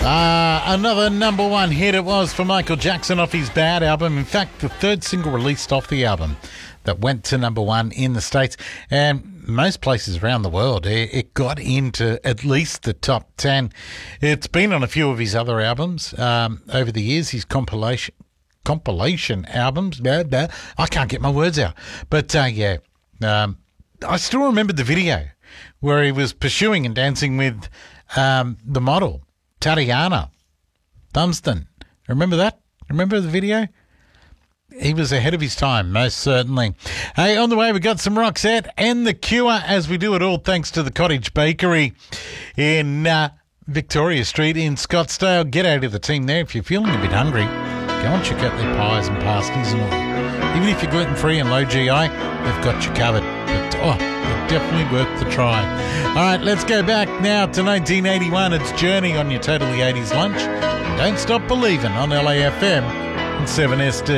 Another number one hit it was for Michael Jackson off his Bad album. In fact, the third single released off the album that went to number one in the States and most places around the world. It got into at least the top 10. It's been on a few of his other albums over the years, his compilation albums. I can't get my words out. But, I still remember the video where he was pursuing and dancing with the model, Tatiana Dunstan. Remember that? Remember the video? He was ahead of his time, most certainly. Hey, on the way, we got some Roxette and The Cure, as we do it all thanks to the Cottage Bakery in Victoria Street in Scottsdale. Get out of the team there if you're feeling a bit hungry. Go and check out their pies and pasties and all. Even if you're gluten-free and low GI, they've got you covered. But, they're definitely worth the try. All right, let's go back now to 1981. It's Journey on your Totally 80s lunch. Don't Stop Believing on LAFM and 7SD.